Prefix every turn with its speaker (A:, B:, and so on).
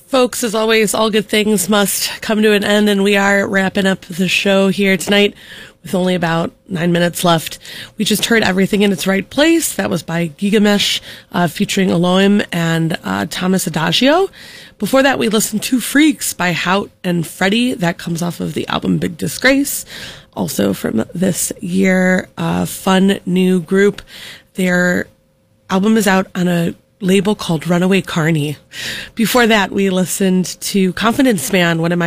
A: Folks, as always, all good things must come to an end, and we are wrapping up the show here tonight with only about 9 minutes left. We just heard Everything in Its Right Place. That was by Gigamesh, featuring Elohim and Thomas Adagio. Before that, we listened to Freaks by Hout and Freddie. That comes off of the album Big Disgrace. Also from this year, fun new group. Their album is out on a label called Runaway Carney. Before that, we listened to Confidence Man, one of my